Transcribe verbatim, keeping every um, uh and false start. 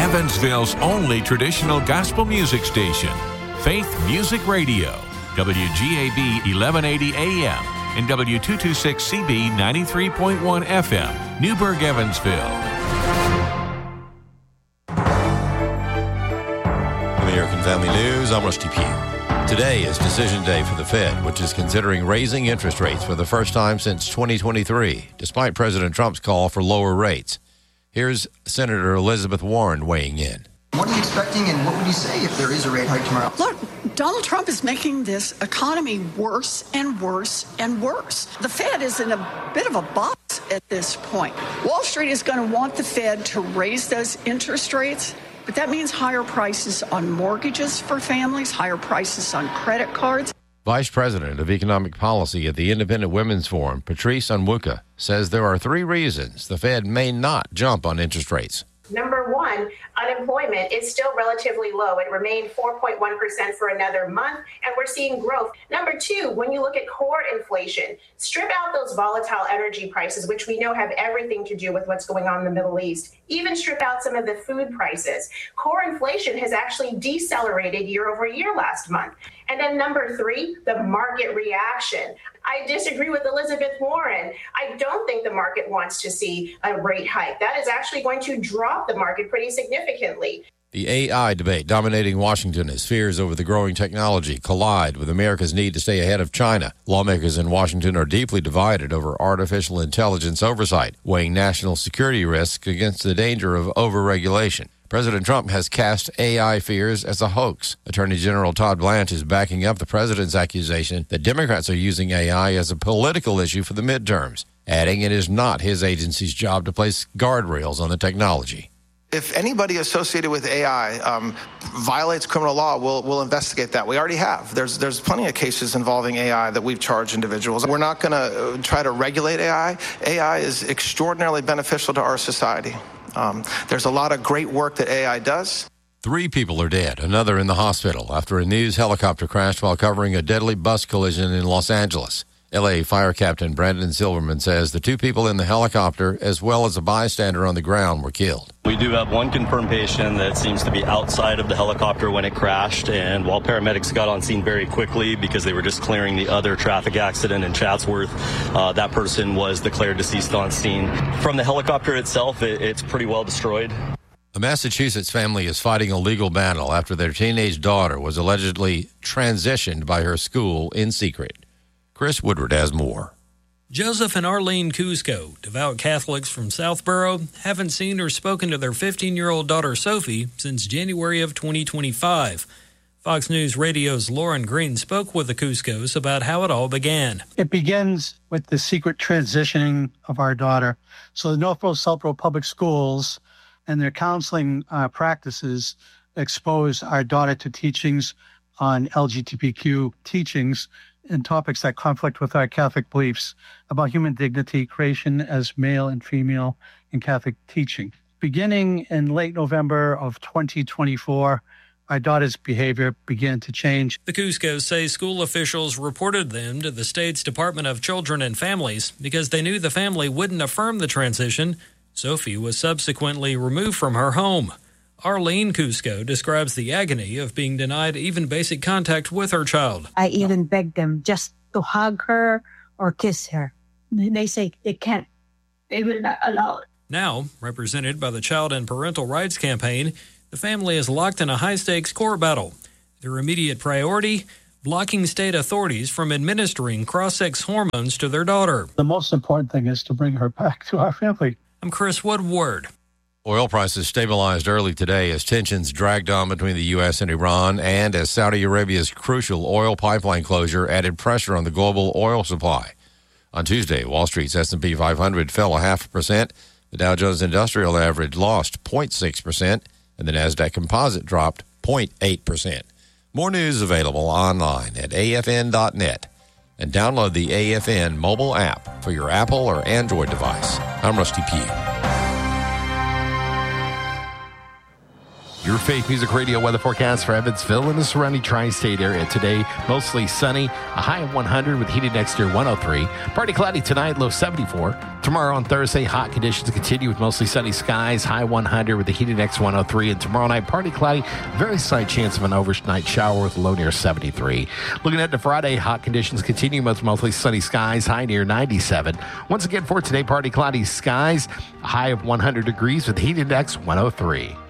Evansville's only traditional gospel music station, Faith Music Radio, W G A B eleven eighty A M and W two twenty-six C B ninety-three point one F M, Newburgh, Evansville. American Family News, I'm Rusty Pugh. Today is decision day for the Fed, which is considering raising interest rates for the first time since twenty twenty-three, despite President Trump's call for lower rates. Here's Senator Elizabeth Warren weighing in. What are you expecting, and what would you say if there is a rate hike tomorrow? Look, Donald Trump is making this economy worse and worse and worse. The Fed is in a bit of a box at this point. Wall Street is going to want the Fed to raise those interest rates, but that means higher prices on mortgages for families, higher prices on credit cards. Vice President of Economic Policy at the Independent Women's Forum, Patrice Onwuka, says there are three reasons the Fed may not jump on interest rates. Number one, unemployment is still relatively low. It remained four point one percent for another month, and we're seeing growth. Number two, when you look at core inflation, strip out those volatile energy prices, which we know have everything to do with what's going on in the Middle East. Even strip out some of the food prices. Core inflation has actually decelerated year over year last month. And then number three, the market reaction. I disagree with Elizabeth Warren. I don't think the market wants to see a rate hike. That is actually going to drop the market pretty significantly. The A I debate dominating Washington as fears over the growing technology collide with America's need to stay ahead of China. Lawmakers in Washington are deeply divided over artificial intelligence oversight, weighing national security risks against the danger of overregulation. President Trump has cast A I fears as a hoax. Attorney General Todd Blanche is backing up the president's accusation that Democrats are using A I as a political issue for the midterms, adding it is not his agency's job to place guardrails on the technology. If anybody associated with A I um, violates criminal law, we'll, we'll investigate that. We already have. There's there's plenty of cases involving A I that we've charged individuals. We're not going to try to regulate A I. A I is extraordinarily beneficial to our society. Um, there's a lot of great work that A I does. Three people are dead, another in the hospital after a news helicopter crashed while covering a deadly bus collision in Los Angeles. L A Fire Captain Brandon Silverman says the two people in the helicopter, as well as a bystander on the ground, were killed. We do have one confirmed patient that seems to be outside of the helicopter when it crashed, and while paramedics got on scene very quickly because they were just clearing the other traffic accident in Chatsworth, uh, that person was declared deceased on scene. From the helicopter itself, it, it's pretty well destroyed. A Massachusetts family is fighting a legal battle after their teenage daughter was allegedly transitioned by her school in secret. Chris Woodward has more. Joseph and Arlene Cusco, devout Catholics from Southborough, haven't seen or spoken to their fifteen-year-old daughter Sophie since January of twenty twenty-five. Fox News Radio's Lauren Green spoke with the Cuscos about how it all began. It begins with the secret transitioning of our daughter. So the Northborough Southborough Public Schools and their counseling uh, practices expose our daughter to teachings on L G B T Q teachings and topics that conflict with our Catholic beliefs about human dignity, creation as male and female in Catholic teaching. Beginning in late November of twenty twenty-four, our daughter's behavior began to change. The Cuscos say school officials reported them to the state's Department of Children and Families because they knew the family wouldn't affirm the transition. Sophie was subsequently removed from her home. Arlene Cusco describes the agony of being denied even basic contact with her child. I even begged them just to hug her or kiss her. They say they can't. They will not allow it. Now, represented by the Child and Parental Rights Campaign, the family is locked in a high-stakes court battle. Their immediate priority, blocking state authorities from administering cross-sex hormones to their daughter. The most important thing is to bring her back to our family. I'm Chris Woodward. Oil prices stabilized early today as tensions dragged on between the U S and Iran and as Saudi Arabia's crucial oil pipeline closure added pressure on the global oil supply. On Tuesday, Wall Street's S and P five hundred fell a half a percent. The Dow Jones Industrial Average lost zero point six percent, and the NASDAQ Composite dropped zero point eight percent. More news available online at A F N dot net and download the A F N mobile app for your Apple or Android device. I'm Rusty Pugh. You're Your Faith Music Radio weather forecast for Evansville and the surrounding tri-state area. Today, mostly sunny, a high of one hundred with heated next year one oh three. Partly cloudy tonight, low seventy-four. Tomorrow on Thursday, hot conditions continue with mostly sunny skies, high one hundred with a heated next one oh three. And tomorrow night, partly cloudy, very slight chance of an overnight shower with a low near seventy-three. Looking at the Friday, hot conditions continue with mostly sunny skies, high near ninety-seven. Once again for today, partly cloudy skies, a high of one hundred degrees with heat index one oh three.